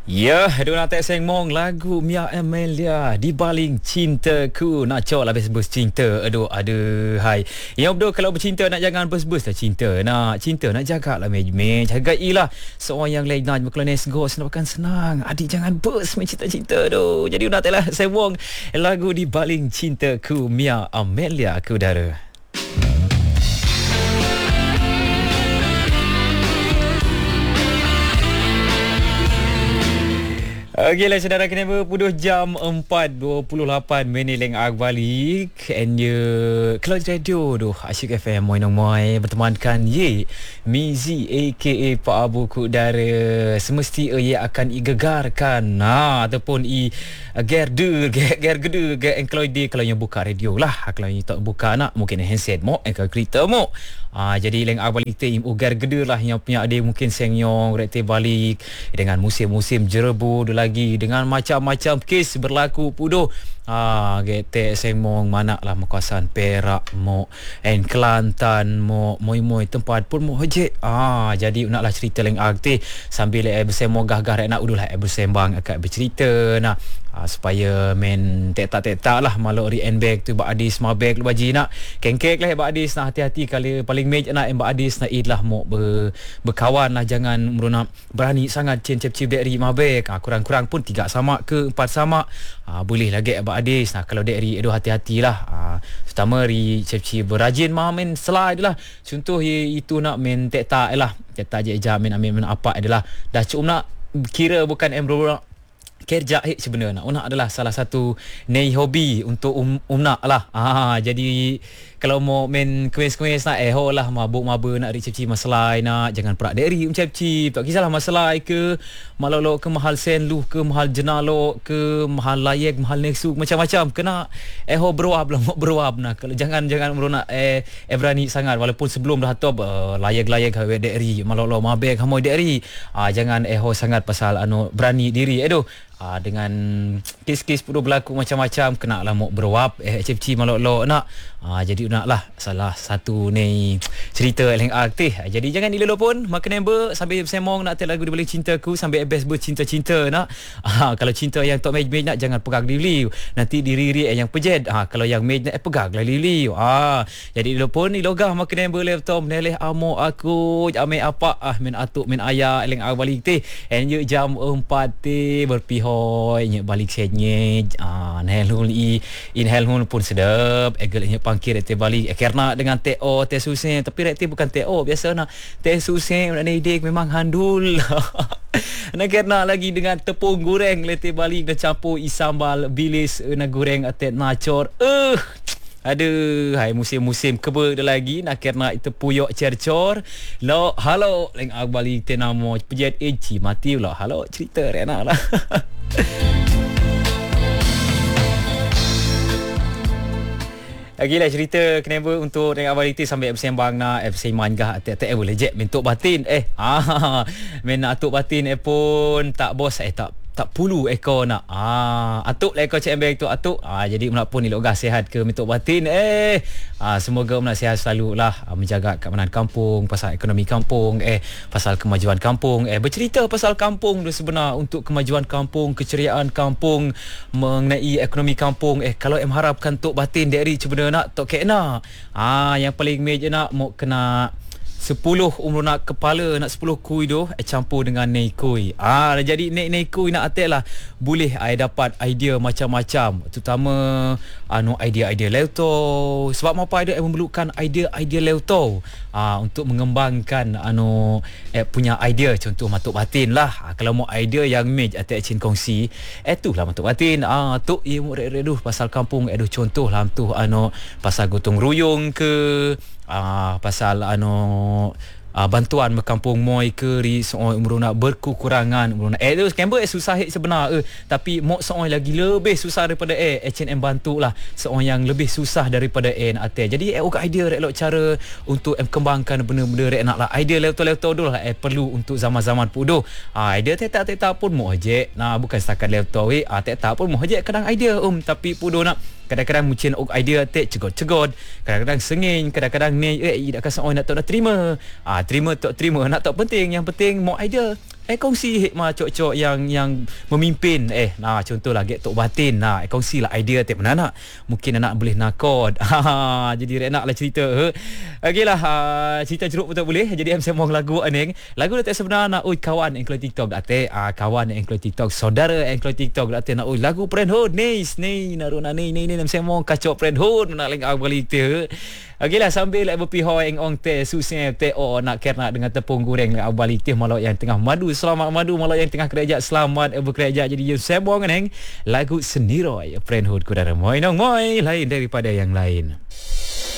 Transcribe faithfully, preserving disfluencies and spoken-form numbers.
Ya, Dona Tak Seng Mong lagu Mia Amelia Di Baling Cintaku. Nak cok lah bes-bes cinta. Aduh, aduh, hai. Yang betul kalau bercinta nak jangan bes-bes lah cinta. Nak cinta nak jaga lah mej-mej. Jagailah seorang yang lain nak berkelanis go senapakan senang. Adik jangan bes main cinta-cinta tu. Jadi Dona Tak Seng Mong lagu Di Baling Cintaku Mia Amelia ke udara. Okeylah saudara, kena berpuduh jam empat dua puluh lapan minit leng ag balik. And ya Cloud Radio tu Asyik F M moi nong moi bertemankan ye Mizi aka Pak Abu ku udara. Semesti ia akan igegarkan ha ataupun i gerdu gerdu ge Cloud dia kalau yang buka radio lah. Kalau yang tak buka nak mungkin handset mo eh kereta mo. Ah, jadi leng ag balik tim ugar gede lah yang punya ada mungkin senyong rekte balik dengan musim-musim jerebu lagi dengan macam-macam kes berlaku puduh. Ah, gete semong mana lah kawasan Perak mo en Kelantan mo moi-moi tempat pun mo hejek. Ah, jadi naklah cerita leng ag te sambil eh bersembang gah-gah rek nak udulah eh bersembang akak bercerita nak ah, supaya men tak-tak lah malok re and bag tu bak adis ma bag lu baji nak kengkek lah bak adis nak hati-hati kali paling mej nak bak adis nak id lah mo ber, berkawan lah jangan merona berani sangat cip-cip dari ma bag. Ah, kurang-kurang pun tiga sama ke empat sama. Ah, boleh lagi bak adis. Nah, kalau dek ri aduh hati-hatilah. Ah, terutama ri cip-cip berajin mah men slide lah. Contoh ye, itu nak men tek tak lah. Tek tak je jamin amin men apa adalah dah cukup nak kira bukan emro kerja eh sebenarnya nak adalah salah satu nei hobi untuk um, umnak lah. Ah, jadi kalau mau main kuis-kuis nak eh ho lah mabuk-mabuk nak ricip-cip masalah nak jangan perak deri ucap-cip tak kisahlah masalah ke malolo ke mahal sen lu ke mahal jenalo ke mahal layak mahal nexu macam-macam kena eh ho beruap lah mau beruap nah kalau jangan jangan merona eh eh berani sangat walaupun sebelum dah top uh, layak-layak hawe deri malolo mabek hamoi deri. Ah, jangan eh ho sangat pasal anu berani diri aduh. Ah, dengan kes-kes pun berlaku macam-macam kena lah mau beruap eh H F C malok-lok nak. Ah, jadi nak lah salah satu ni cerita leng aktif. Jadi jangan dilolo pun makan member sambil bersembang nak lagu Di Baling Cintaku sambil best bercinta-cinta nak. Ah, kalau cinta yang tok mej nak jangan pegang diri nanti diri-diri yang pejet. Ah, kalau yang mej nak eh, pegang lah diri. Ah, jadi dilolo pun ni logah makan member laptop neleh amo aku ame apa ah men atuk men ayah leng ag balik teh and you jam empat teh berpihak hoi nyek balik senye ah inhale i inhale hun pun sedap egel nyek pangkir te balik eh, karena dengan teo teh susen tapi rete bukan teo biasa nak teh susen nak dik memang handul. Nak karena lagi dengan tepung goreng lete balik dan campur i sambal bilis nak goreng atet nacor eh uh. Aduh, hai musim-musim keba dah lagi nak kena itu puyok cercor. Lo, halo, leng ag balik tenamo pejet eci mati lah. Halo, cerita rena lah. Lagilah cerita kenapa untuk dengan abang Liti sampai bersembang nak F C manggah atik-atik eh boleh je mentuk batin eh ah men atuk batin eh pun tak bos eh tak tak puluh ekor nak ah atuk lah ekor cik embek tu atuk ah jadi nak pun ni logah sihat ke mentuk batin eh ah semoga nak sihat selalu lah ah, menjaga keamanan kampung pasal ekonomi kampung eh pasal kemajuan kampung eh bercerita pasal kampung tu sebenar untuk kemajuan kampung keceriaan kampung mengenai ekonomi kampung eh kalau em harapkan tok batin dari sebenarnya nak tok kena ah yang paling major nak mau kena sepuluh umur nak kepala nak sepuluh kui tu eh, campur dengan nei kui. Ah jadi nei nei kui nak atek lah boleh ai dapat idea macam-macam terutama anu idea-idea leuto sebab apa ada yang memerlukan idea-idea leuto ah untuk mengembangkan anu eh, punya idea contoh matuk batin lah. Ah, kalau mau idea yang mej atek cin kongsi eh tu lah matuk batin ah tu ia mu reduh pasal kampung eh contoh lah tu anu pasal gotong royong ke Ah, pasal anu ah, bantuan berkampung moi ke ri seorang umur nak berkekurangan umur nak eh tu skember eh, susah eh, sebenar eh tapi mok seorang lagi lebih susah daripada eh H and M bantulah seorang yang lebih susah daripada eh nak atai. Jadi eh ok idea rek lok cara untuk em kembangkan benda-benda rek nak lah idea laptop-laptop dulu lah eh perlu untuk zaman-zaman puduh. Ah idea tak-tak pun mok je. Nah bukan setakat laptop eh ah tak-tak pun mok je kadang idea um tapi puduh nak kadang-kadang mungkin idea tek cegot-cegot kadang-kadang senging kadang-kadang ni eh dak kasih orang nak tak nak terima ah terima tak terima nak tak penting yang penting mau idea Eh kongsi hikmah cok-cok yang yang memimpin. Eh nah contohlah get tok batin. Nah eh, kongsi lah idea tip mana nak. Mungkin anak boleh nakod. Ha jadi nak lah cerita. Okeylah uh, cerita jeruk betul boleh. Jadi em sembang lagu aning. Lagu dah tak sebenarnya nak oi kawan yang keluar TikTok dak te. Ah kawan yang keluar TikTok, saudara yang keluar TikTok dak te nak oi lagu Friendhood ni ni naruna ni ni ni em sembang kacau Friendhood nak leng balik te. Okeylah sambil like berpihoi eng ong te susah te oh nak kerna dengan tepung goreng like balik te malau yang tengah madu selamat madu malau yang tengah kerja selamat bekerja jadi you sembang neng lagu Seniroy Friendhood ku darah moi nong moi lain daripada yang lain.